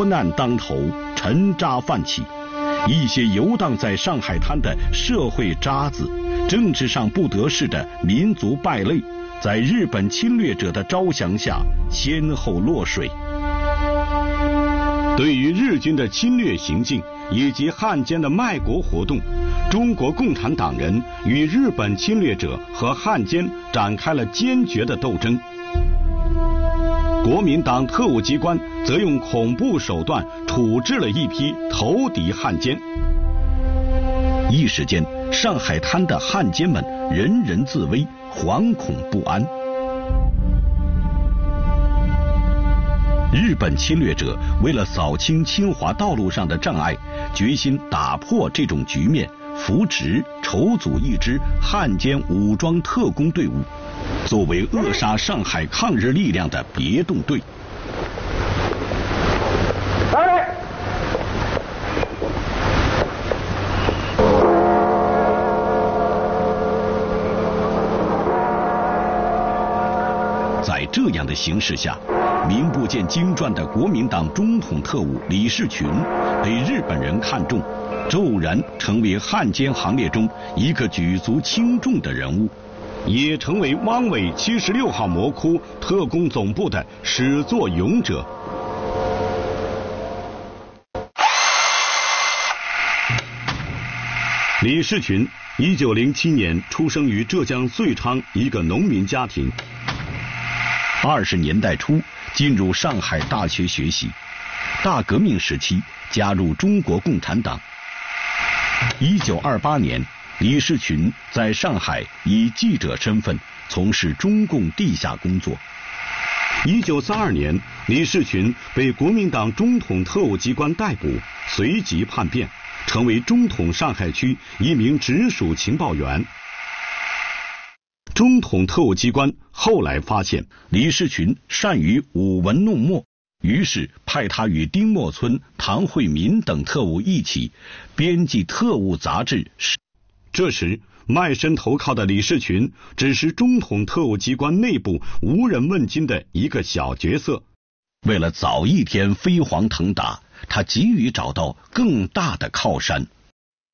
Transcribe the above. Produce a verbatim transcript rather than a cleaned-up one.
难当头，沉渣泛起。一些游荡在上海滩的社会渣子，政治上不得势的民族败类，在日本侵略者的招降下先后落水。对于日军的侵略行径以及汉奸的卖国活动，中国共产党人与日本侵略者和汉奸展开了坚决的斗争。国民党特务机关则用恐怖手段处置了一批投敌汉奸。一时间，上海滩的汉奸们人人自危，惶恐不安。日本侵略者为了扫清侵华道路上的障碍，决心打破这种局面，扶植筹组一支汉奸武装特工队伍，作为扼杀上海抗日力量的别动队。在这样的形势下，名不见经传的国民党中统特务李士群被日本人看中，骤然成为汉奸行列中一个举足轻重的人物，也成为汪伪七十六号魔窟特工总部的始作俑者。李士群一九零七年出生于浙江遂昌一个农民家庭。二十年代初进入上海大学学习，大革命时期加入中国共产党。一九二八年，李士群在上海以记者身份从事中共地下工作。一九三二年，李士群被国民党中统特务机关逮捕，随即叛变，成为中统上海区一名直属情报员。中统特务机关后来发现李士群善于舞文弄墨，于是派他与丁默村、唐惠民等特务一起编辑特务杂志。这时卖身投靠的李士群只是中统特务机关内部无人问津的一个小角色。为了早一天飞黄腾达，他急于找到更大的靠山。